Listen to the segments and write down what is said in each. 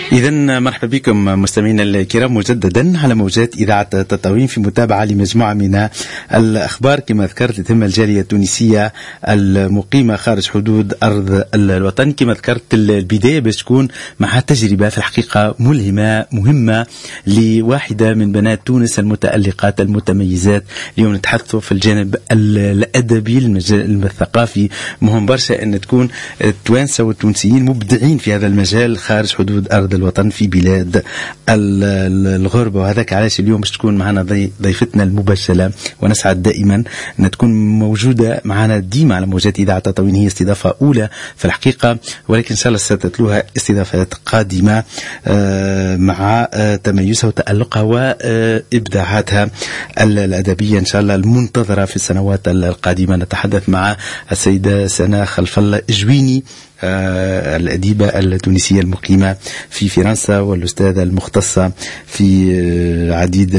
إذن مرحبا بكم مستمعينا الكرام مجددا على موجات إذاعة تطاوين في متابعة لمجموعة من الأخبار. كما ذكرت تهم الجالية التونسية المقيمة خارج حدود أرض الوطن. كما ذكرت البداية باش تكون مع تجربة في الحقيقة ملهمة مهمة لواحدة من بنات تونس المتألقات المتميزات. اليوم نتحدثوا في الجانب الأدبي الثقافي. مهم برشا أن تكون التوانسة والتونسيين مبدعين في هذا المجال خارج حدود أرض الوطن في بلاد الغربة. وهذاك علاش اليوم باش تكون معنا ضيفتنا المباشرة، ونسعد دائما أن تكون موجودة معنا ديما على موجات إذاعة تطاوين. هي استضافة أولى في الحقيقة، ولكن إن شاء الله ستتلوها استضافات قادمة مع تميزها وتألقها وإبداعاتها الأدبية إن شاء الله المنتظرة في السنوات القادمة. نتحدث مع السيدة سناء خلف الله جويني، الأديبة التونسية المقيمة في فرنسا والأستاذة المختصة في عديد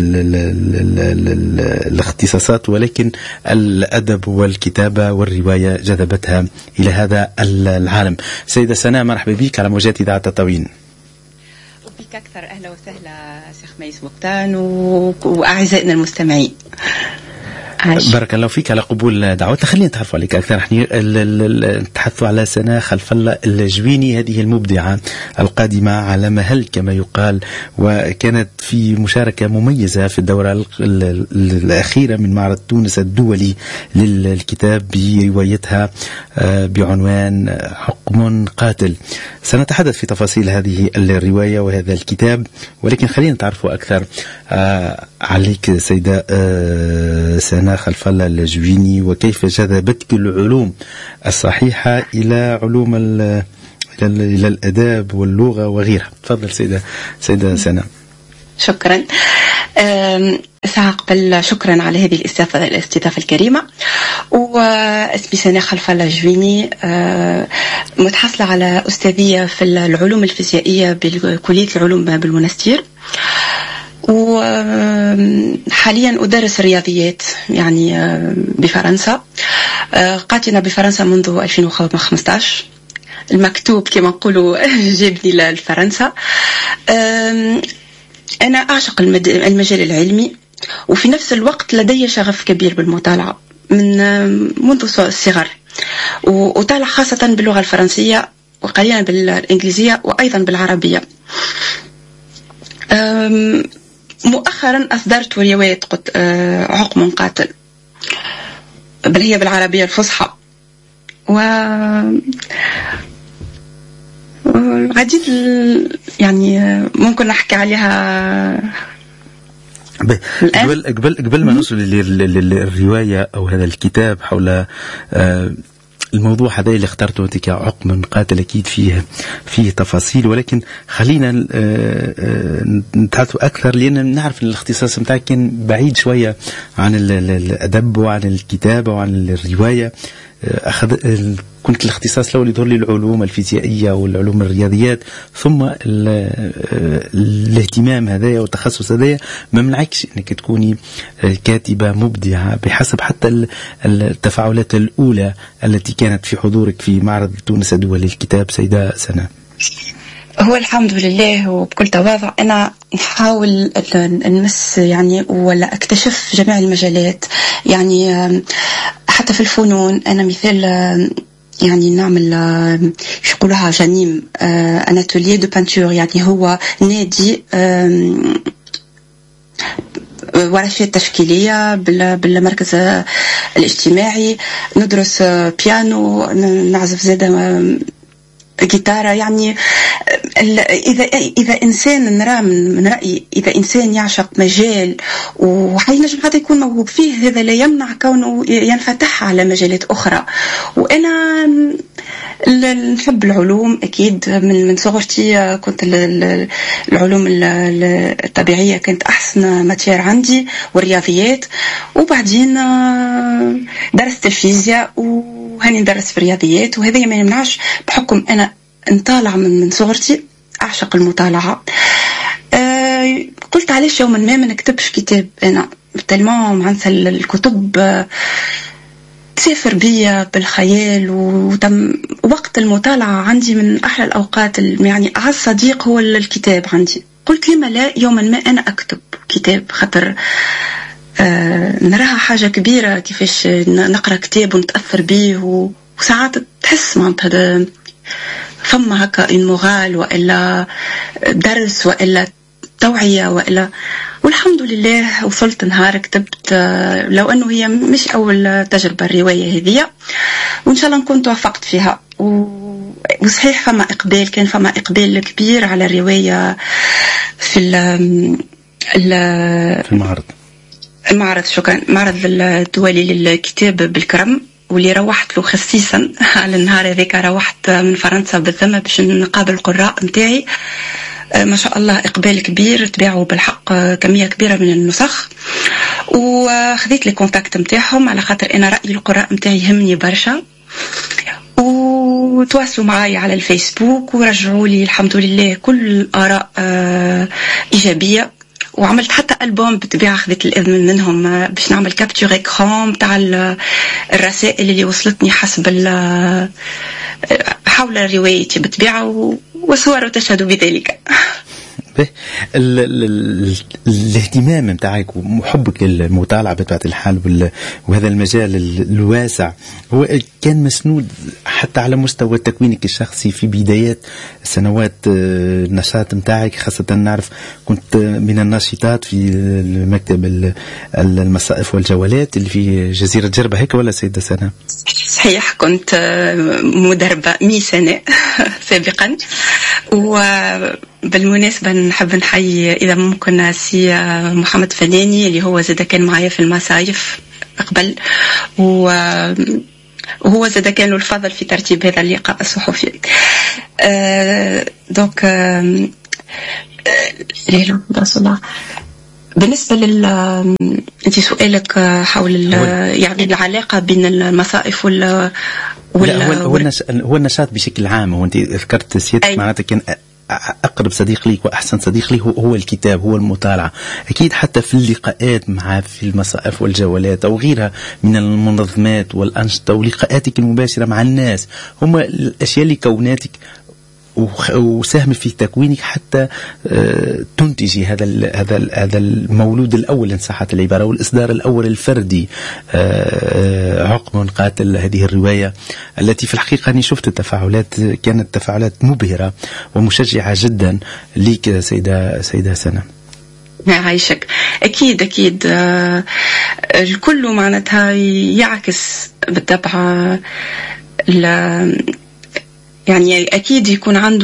الاختصاصات، ولكن الأدب والكتابة والرواية جذبتها إلى هذا العالم. سيدة سناء مرحبا بك على موجات إذاعة تطاوين. وبك أكثر، أهلا وسهلا شيخ ميس مقتان وأعزائنا المستمعين. بارك الله فيك على قبول دعوتنا. خلينا نتعرفوا عليك أكثر. نحن نتحدثوا على سناء خلف الله الجويني، هذه المبدعة القادمة على مهل كما يقال، وكانت في مشاركة مميزة في الدورة الأخيرة من معرض تونس الدولي للكتاب بروايتها بعنوان حكم قاتل. سنتحدث في تفاصيل هذه الرواية وهذا الكتاب، ولكن خلينا نتعرفوا أكثر عليك سيدة سناء خلف الله الجويني، وكيف جذبتك العلوم الصحيحة إلى علوم إلى الأداب واللغة وغيرها. تفضل سيدة سناء. شكرا. سأقبل شكرا على هذه الاستضافة الكريمة. واسمي سناء خلف الله جويني، متحصلة على أستاذية في العلوم الفيزيائية بكلية العلوم بالمنستير، وحاليا أدرس الرياضيات يعني بفرنسا. قاتلة بفرنسا منذ 2015. المكتوب كما نقولوا جابني لفرنسا. أنا أعشق المجال العلمي، وفي نفس الوقت لدي شغف كبير بالمطالعة منذ الصغر، وأطالع خاصة باللغة الفرنسية وقليلا بالإنجليزية وأيضا بالعربية. مؤخرا أصدرت رواية حكم قاتل، بل هي بالعربية الفصحى، وعديد يعني ممكن نحكي عليها. قبل ما نوصل للرواية أو هذا الكتاب حول الموضوع هذا اللي اخترته انت كعقم قاتل، اكيد فيه تفاصيل، ولكن خلينا نتحدث اكثر، لان نعرف ان الاختصاص نتاعك كان بعيد شويه عن الادب وعن الكتابه وعن الروايه. كنت الاختصاص الاول يظهر لي العلوم الفيزيائيه والعلوم الرياضيات، ثم الاهتمام هذايا والتخصص هذايا ما منعكش انك تكوني كاتبه مبدعه بحسب حتى التفاعلات الاولى التي كانت في حضورك في معرض تونس الدولي للكتاب. سيدة سناء، هو الحمد لله وبكل تواضع أنا نحاول نمس يعني ولا أكتشف جميع المجالات، يعني حتى في الفنون. أنا مثال يعني نعمل يقولها جنيم أناتوليي دو بانتور، يعني هو نادي ورشات تشكيلية بالمركز الاجتماعي. ندرس بيانو، نعزف زادة جيتارة. يعني إذا إنسان نرى من رأيي، إذا إنسان يعشق مجال وحينجم حتى يكون موهوب فيه، هذا لا يمنع كونه ينفتح على مجالات أخرى. وأنا نحب العلوم أكيد. من صغرتي كنت العلوم الطبيعية كانت أحسن ماتير عندي، والرياضيات. وبعدين درست الفيزياء وهاني ندرس في الرياضيات، وهذا ما يمنعش بحكم أنا نطالع من صغرتي، أعشق المطالعة. قلت علاش يوما ما نكتبش كتاب. أنا تلمام عنسى الكتب تسافر بيا بالخيال. وتم وقت المطالعة عندي من أحلى الأوقات، يعني أعز صديق هو الكتاب عندي. قلت لما لا، يوما ما أنا أكتب كتاب، خاطر نراها حاجة كبيرة كيفاش نقرأ كتاب ونتأثر به، وساعات تحس معناتها فما هكا المغال وإلا درس وإلا توعية وإلا. والحمد لله وصلت نهار كتبت، لو أنه هي مش أول تجربة الرواية هذه، وإن شاء الله نكون توفقت فيها. وصحيح فما إقبال، كان فما إقبال كبير على الرواية في المعرض. شكرا. معرض الدولي للكتاب بالكرم، واللي روحت له خصيصا على النهار هذاك. روحت من فرنسا بالذمة باش نقابل القراء متاعي. ما شاء الله إقبال كبير، تباعوا بالحق كمية كبيرة من النسخ، وخذيت لي كونتاكت متاعهم على خاطر أنا رأي القراء متاعي يهمني برشا، وتواصلوا معي على الفيسبوك ورجعوا لي الحمد لله كل الآراء إيجابية. وعملت حتى ألبوم بالطبيعة، خذيت الإذن منهم باش نعمل كابتور إكران تاع الرسائل اللي وصلتني حسب حول روايتي بالطبيعة، وصور تشهد بذلك. الاهتمام متاعك وحبك للمطالعة بطبيعة الحال وهذا المجال الواسع هو كان مسنود حتى على مستوى تكوينك الشخصي في بدايات سنوات النشاط متاعك، خاصة نعرف كنت من الناشطات في المكتب المصائف والجولات اللي في جزيرة جربة، هيك ولا سيدة سنة؟ صحيح، كنت مدربة 100 سنة سابقا. وبالمناسبة نحب نحيي إذا ممكن سي محمد فناني اللي هو زاد كان معايا في المصايف قبل، وهو زاد كان له الفضل في ترتيب هذا اللقاء الصحفي. دونك بالنسبة أنت سؤالك حول يعني العلاقة بين المصائف هو النشاط بشكل عام. وانت ذكرت سيادتك معناتها كان أقرب صديق ليك وأحسن صديق لي هو الكتاب، هو المطالعة. أكيد حتى في اللقاءات مع في المصائف والجولات أو غيرها من المنظمات والأنشطة ولقاءاتك المباشرة مع الناس هم الأشياء اللي كوناتك وساهم في تكوينك حتى تنتجي هذا المولود الأول إن صحت العبارة، والإصدار الأول الفردي عقم قاتل. هذه الرواية التي في الحقيقة أنا شفت التفاعلات، كانت تفاعلات مبهرة ومشجعة جدا ليك سيدة سنة. عايشك. أكيد الكل معناتها يعكس بالطبع يعني أكيد يكون عنده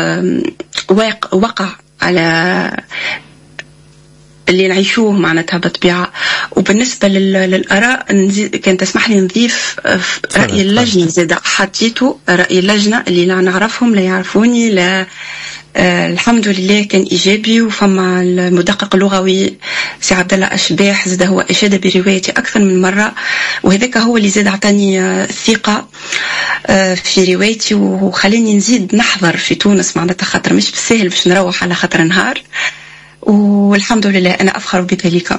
وقع على اللي نعيشوه معناتها بالطبيعة. وبالنسبة للآراء كان تسمح لي نضيف رأي اللجنة، زاد حطيته رأي اللجنة اللي لا نعرفهم لا يعرفوني لا. الحمد لله كان إيجابي. وفما المدقق اللغوي سي عبد الله أشباح زاد هو إشاد بروايتي أكثر من مرة، وهذاك هو اللي زاد عطاني الثقة في روايتي وخليني نزيد نحضر في تونس معناتها، خاطر مش بالسهل باش نروح على خاطر نهار. والحمد لله أنا أفخر بذلك.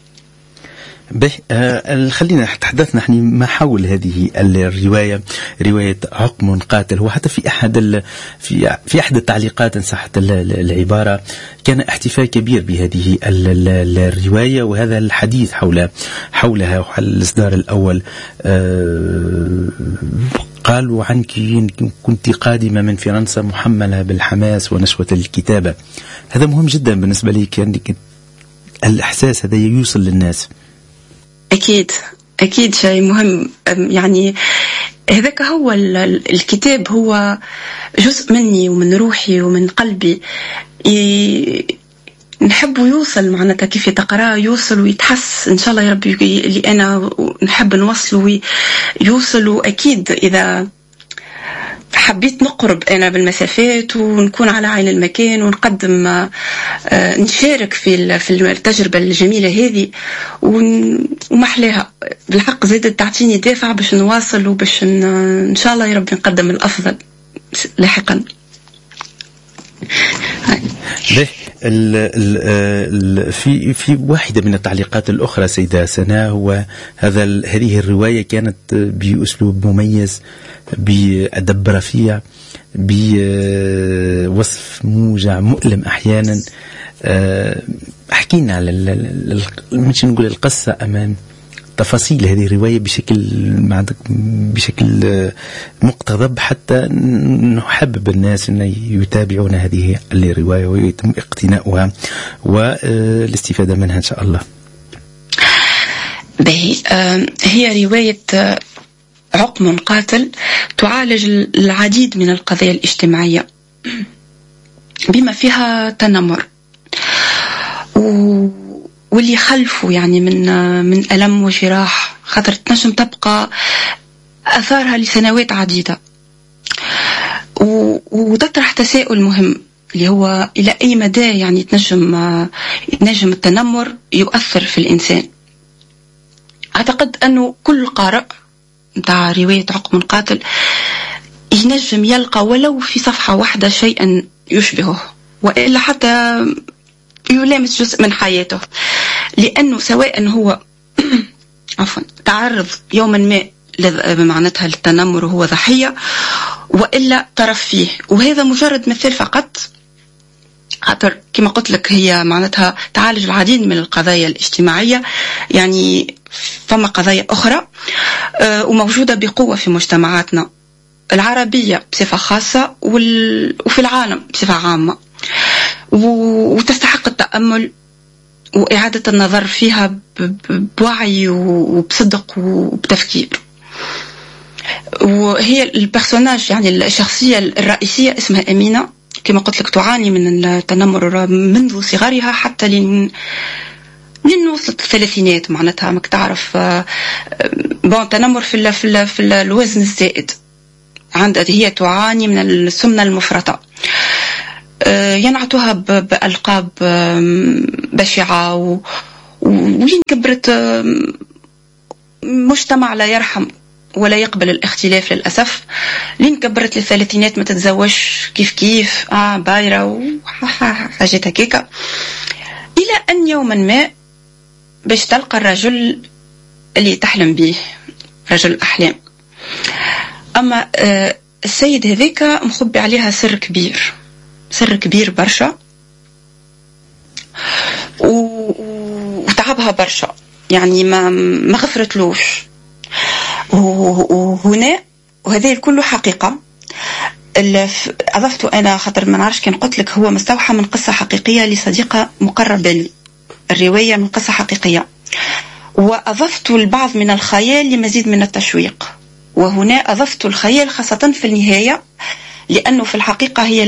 خلينا تحدثنا نحن ما حول هذه الرواية، رواية عقم قاتل. وحتى في أحد التعليقات إن صحت العبارة كان احتفال كبير بهذه الرواية وهذا الحديث حولها وحل الإصدار الأول. قالوا عنك كنت قادمة من فرنسا محملة بالحماس ونشوة الكتابة. هذا مهم جدا بالنسبة لي، كان الإحساس هذا يوصل للناس. أكيد شيء مهم. يعني هذاك هو الكتاب هو جزء مني ومن روحي ومن قلبي، نحب يوصل معناتها كيف تقرأ يوصل ويتحس إن شاء الله يا ربي اللي أنا نحب نوصله ويوصل. وأكيد إذا حبيت نقرب أنا بالمسافات ونكون على عين المكان ونقدم نشارك في التجربة الجميلة هذه ومحلاها بالحق زادت تعطيني دافع باش نواصل وباش إن شاء الله يا رب نقدم الأفضل لاحقا. في واحدة من التعليقات الأخرى سيدة سناء، هو هذه الرواية كانت بأسلوب مميز، بأدب رفيع، بوصف موجع مؤلم أحيانا. حكينا على مش نقول القصة أمام تفاصيل هذه الرواية بشكل مقتضب، حتى نحبب الناس أن يتابعون هذه الرواية ويتم اقتناؤها والاستفادة منها إن شاء الله. هي رواية عقم قاتل تعالج العديد من القضايا الاجتماعية بما فيها تنمر، واللي خلفه يعني من ألم وجراح، خاطر تنجم تبقى أثارها لسنوات عديدة. وتطرح تساؤل مهم اللي هو إلى أي مدى يعني يتنجم التنمر يؤثر في الإنسان. أعتقد أنه كل قارئ متاع رواية عقم قاتل ينجم يلقى ولو في صفحة واحدة شيئا يشبهه، وإلا حتى يلامس جزء من حياته، لأنه سواء هو عفوا تعرض يوما ما بمعناتها للتنمر وهو ضحية، وإلا طرف فيه. وهذا مجرد مثال فقط، خاطر كما قلت لك هي معناتها تعالج العديد من القضايا الاجتماعية، يعني فما قضايا أخرى وموجودة بقوة في مجتمعاتنا العربية بصفة خاصة وفي العالم بصفة عامة، وتستحق التأمل وإعادة النظر فيها بوعي وبصدق وبتفكير. وهي البرسوناج يعني الشخصية الرئيسية اسمها أمينة، كما قلت لك تعاني من التنمر منذ صغرها حتى لين وصلت الثلاثينات. معناتها ماك تعرف تنمر في الوزن الزائد، هي تعاني من السمنة المفرطة، ينعتها بألقاب بشعة، ولين كبرت مجتمع لا يرحم ولا يقبل الاختلاف للأسف. لين كبرت للثلاثينات ما تتزوجش كيف بايرة وحاجات هكيكا، إلى أن يوما ما باش تلقى الرجل اللي تحلم به، رجل الأحلام. أما السيد هذيك مخبي عليها سر كبير برشا، وتعبها برشا، يعني ما غفرتلوش. وهنا وهذا كله حقيقة أضفته أنا، خاطر ما نعرفش كان قلت لك هو مستوحى من قصة حقيقية لصديقة مقربة لي، الرواية من قصة حقيقية، وأضفت البعض من الخيال لمزيد من التشويق. وهنا أضفت الخيال خاصة في النهاية، لأنه في الحقيقة هي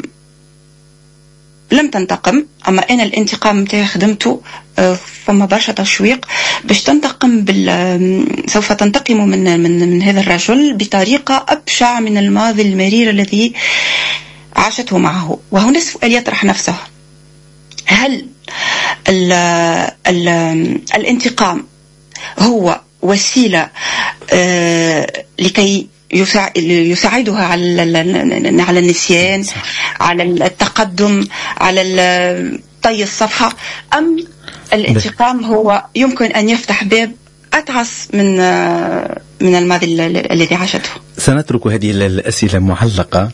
لم تنتقم، أما أنا الانتقام متاعي خدمته فما برشا تشويق باش تنتقم سوف تنتقم من هذا الرجل بطريقة أبشع من الماضي المرير الذي عاشته معه. وهنا السؤال يطرح نفسه: هل الانتقام هو وسيلة لكي يساعدها على النسيان، على التقدم، على طي الصفحة، أم الانتقام هو يمكن أن يفتح باب أتعس من الماضي الذي عاشته؟ سنترك هذه الأسئلة معلقة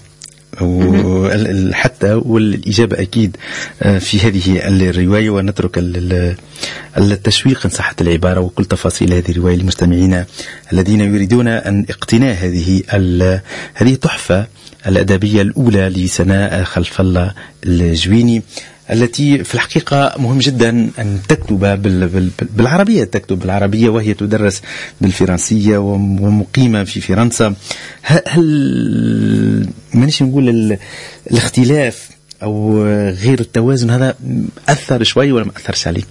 حتى والإجابة أكيد في هذه الرواية، ونترك التشويق إن صحت العبارة وكل تفاصيل هذه الرواية للمستمعين الذين يريدون أن اقتناء هذه تحفة الأدبية الأولى لسناء خلف الله الجويني، التي في الحقيقة مهم جدا أن تكتب بالعربية، تكتب بالعربية وهي تدرس بالفرنسية ومقيمة في فرنسا. هل مانيش نقول الاختلاف أو غير التوازن هذا أثر شوي ولا ما أثرش عليه؟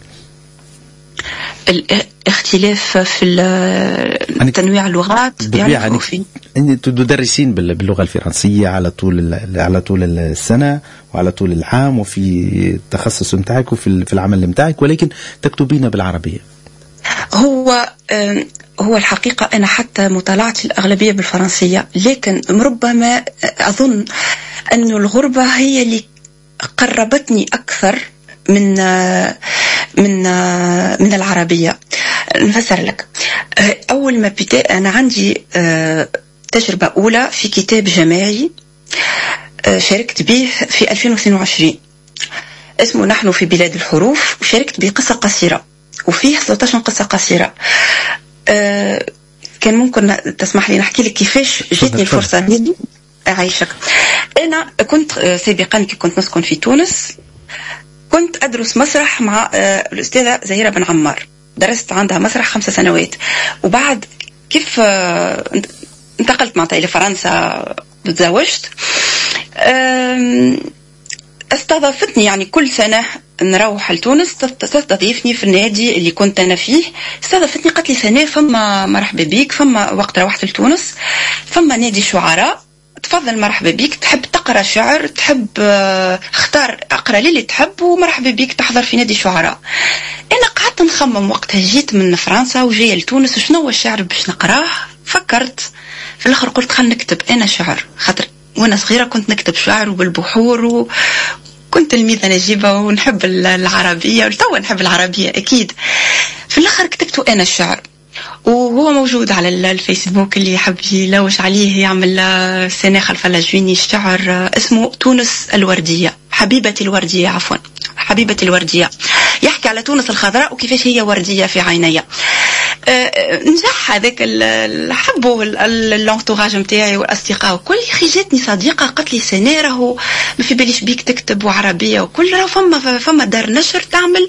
الاختلاف في تنويع اللغات يعني تدرسين باللغة الفرنسية على طول السنة وعلى طول العام، وفي التخصص متاعك وفي العمل متاعك، ولكن تكتبين بالعربية. هو الحقيقة أنا حتى مطالعتي الأغلبية بالفرنسية، لكن ربما أظن أن الغربة هي اللي قربتني أكثر من العربية. نفسر لك. أول ما أنا عندي تجربة أولى في كتاب جماعي شاركت به في 2022 اسمه نحن في بلاد الحروف، وشاركت بقصة قصيرة وفيه 13 قصة قصيرة. كان ممكن تسمح لي نحكي لك كيفاش جيتني الفرصة هذه. أعيشك. أنا كنت سابقا كي كنت نسكن في تونس كنت أدرس مسرح مع الأستاذة زهيرة بن عمار، درست عندها مسرح 5 سنوات، وبعد كيف انتقلت معطي لفرنسا تزوجت، استضافتني يعني كل سنة نروح لتونس تستضيفني في النادي اللي كنت أنا فيه. استضافتني قالت لي سنة فما مرحبا بيك، فما وقت روحت لتونس فما نادي شعراء، تفضل مرحبا بيك، تحب تقرأ شعر، تحب اختار اقرأ لي اللي تحب، ومرحبا بيك تحضر في نادي شعراء. أنا قعدت نخمم وقتها، جيت من فرنسا وجاية لتونس وشنو هو الشعر باش نقراه. فكرت في الآخر قلت خل نكتب أنا شعر، خاطر وانا صغيرة كنت نكتب شعر وبالبحور وكنت تلميذة نجيبة ونحب العربية، وتوا نحب العربية أكيد. في الآخر كتبته أنا الشعر، وهو موجود على الفيسبوك، اللي يحب يلوش عليه يعمل سنة خلف الجويني الشعر اسمه تونس الوردية، حبيبتي الوردية، عفوا حبيبتي الوردية، يحكي على تونس الخضراء وكيفاش هي وردية في عينيا. نجح هذاك حبوا اللانتوراج متاعي والاصدقاء وكل. جاتني صديقه قالت لي سنة راهو ما في باليش بيك تكتب وعربيه وكل، راهو فما دار نشر تعمل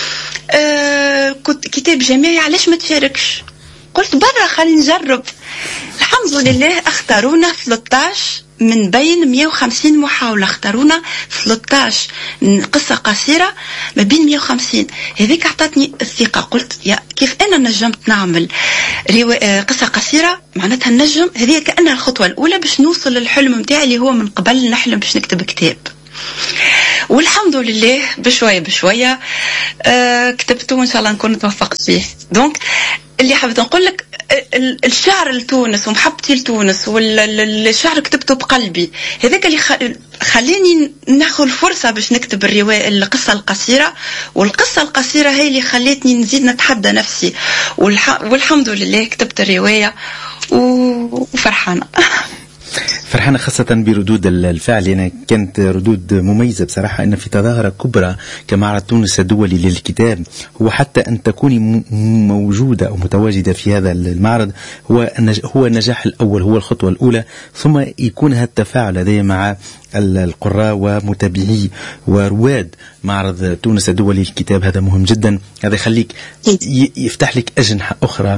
كتاب جماعي، علاش ما تشاركش؟ قلت برا خلينا نجرب. الحمد لله اختارونا 13 من بين 150 محاولة، اختارونا 13 قصة قصيرة ما بين 150. هذيك اعطتني الثقة، قلت يا كيف انا نجمت نعمل قصة قصيرة، معناتها النجم. هذه كأنها الخطوة الأولى باش نوصل للحلم متاعي اللي هو من قبل نحلم باش نكتب كتاب. والحمد لله بشوية بشوية كتبته، وإن شاء الله نكون توفقت فيه. دونك اللي حابة نقول لك الشعر لتونس ومحبتي لتونس والشعر كتبته بقلبي، هذاك اللي خليني ناخذ الفرصة باش نكتب الرواية القصة القصيرة، والقصة القصيرة هي اللي خلتني نزيد نتحدى نفسي، والحمد لله كتبت الرواية وفرحانة. فرحانة خاصة بردود الفعل. أنا كانت ردود مميزة بصراحة، أن في تظاهرة كبرى كمعرض تونس الدولي للكتاب، هو حتى أن تكوني موجودة أو متواجدة في هذا المعرض هو النجاح الأول، هو الخطوة الأولى، ثم يكون هذا التفاعل لدي مع القراء ومتابعي ورواد معرض تونس الدولي للكتاب. هذا مهم جدا، هذا يخليك يفتح لك أجنحة أخرى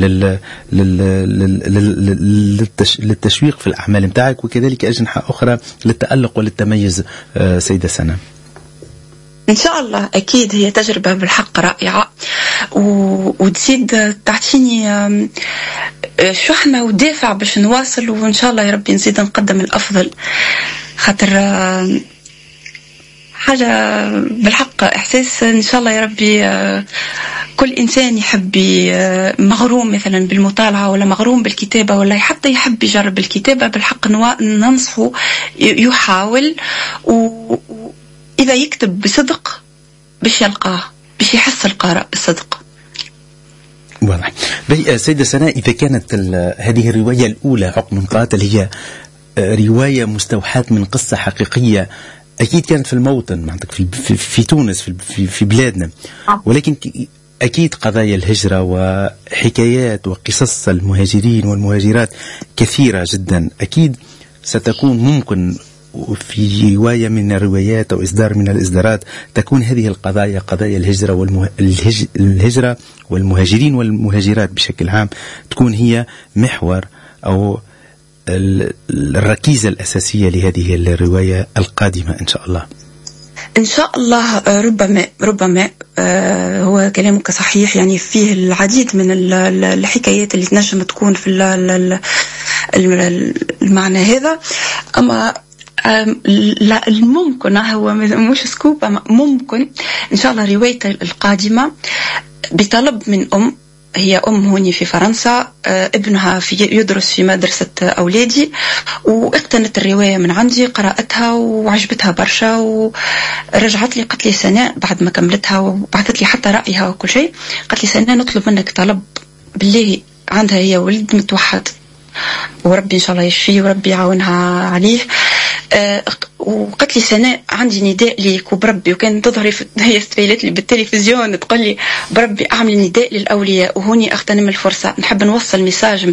للتشويق في الأعمال متاعك، وكذلك أجنحة أخرى للتألق وللتميز. سيدة سنة، إن شاء الله أكيد هي تجربة بالحق رائعة، وتزيد تعطيني شحنة ودافع باش نواصل، وإن شاء الله يا ربي نزيد نقدم الأفضل، خاطر حاجة بالحق إحساس إن شاء الله يا ربي كل إنسان يحب مغروم مثلا بالمطالعة ولا مغروم بالكتابة ولا حتى يحب يجرب الكتابة، بالحق ننصحه يحاول، وإذا يكتب بصدق باش يلقاه، باش يحس القارئ بالصدق. واضح. سيدة سناء، إذا كانت هذه الرواية الأولى عقم قاتل هي رواية مستوحاة من قصة حقيقية، أكيد كانت في الموطن معناتك في تونس في بلادنا، ولكن أكيد قضايا الهجرة وحكايات وقصص المهاجرين والمهاجرات كثيرة جدا، أكيد ستكون ممكن في رواية من الروايات أو إصدار من الإصدارات تكون هذه القضايا، قضايا الهجرة والمهاجرين والمهاجرات بشكل عام، تكون هي محور أو الركيزة الأساسية لهذه الرواية القادمة إن شاء الله. إن شاء الله. ربما هو كلامك صحيح، يعني فيه العديد من الحكايات اللي تنجم تكون في المعنى هذا، أما لا الممكن هو مش سكوب، أما ممكن إن شاء الله رواية القادمة بطلب من هي أم هوني في فرنسا، ابنها يدرس في مدرسة أولادي، واقتنت الرواية من عندي، قرأتها وعجبتها برشا، ورجعت لي قالت لي سناء بعد ما كملتها وبعثت لي حتى رأيها وكل شيء، قالت لي سناء نطلب منك طلب بالله، عندها هي ولد متوحد وربي إن شاء الله يشفيه وربي يعاونها عليه. وقالت لي سناء عندي نداء ليك وبربي، وكان تظهري هي استفيلت لي بالتلفزيون تقول لي بربي أعمل نداء للأولياء، وهوني أغتنم الفرصة نحب نوصل ميساج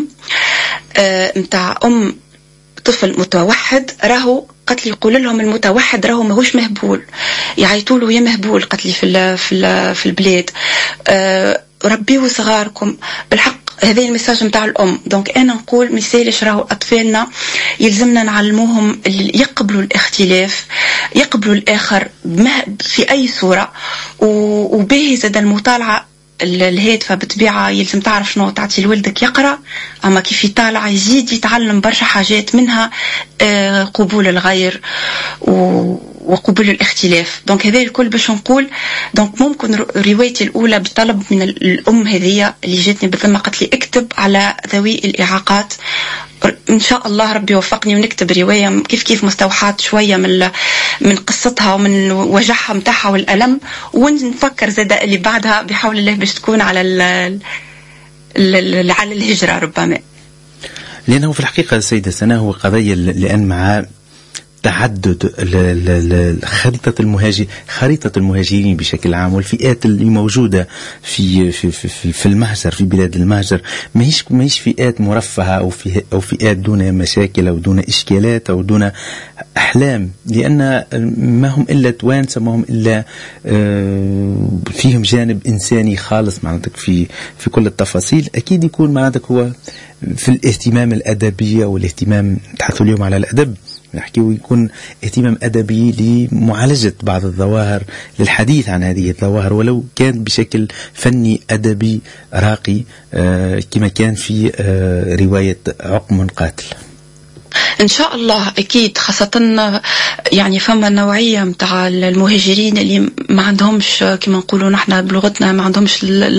متاع أم طفل متوحد. راهو قالت لي قول لهم المتوحد راهو ماهوش مهبول، يعيطوا له يا مهبول، قالت لي في البلاد، ربيوا صغاركم بالحق. هذا المساج متاع الأم. دونك أنا نقول مثالش راهو أطفالنا يلزمنا نعلموهم يقبلوا الاختلاف، يقبلوا الآخر في أي صورة، وباهي زاد المطالعة الهاتفة بطبيعة يلزم تعرف شنو تعطي لولدك يقرأ، أما كيف يطالع يزيد يتعلم برشا حاجات، منها قبول الغير وقبول الاختلاف. دونك هذا الكل باش نقول. دونك ممكن روايتي الأولى بطلب من الأم هذه اللي جاتني بالذمة، قالت لي اكتب على ذوي الإعاقات، إن شاء الله ربي يوفقني ونكتب رواية كيف مستوحات شوية من قصتها ومن وجعها متاعها والألم، ونفكر زاد اللي بعدها بحول الله باش تكون على الهجرة ربما. لأنه في الحقيقة سيدة سناء هو قضية لأن مع تعدد خريطة المهاجرين بشكل عام والفئات اللي موجودة في المهجر، في بلاد المهجر، ماهيش فئات مرفهة أو فئات دون مشاكل أو دون إشكالات أو دون أحلام، لأن ما هم إلا توانسة، ما هم إلا فيهم جانب إنساني خالص معناتك في كل التفاصيل. أكيد يكون معناتك هو في الاهتمام الأدبي والاهتمام، نتحدث اليوم على الأدب نحكي، ويكون اهتمام أدبي لمعالجة بعض الظواهر، للحديث عن هذه الظواهر ولو كان بشكل فني أدبي راقي، كما كان في رواية عقم قاتل. إن شاء الله أكيد، خاصة يعني فما نوعية متاع المهاجرين اللي ما عندهمش كما نقولوا نحن بلغتنا ما عندهمش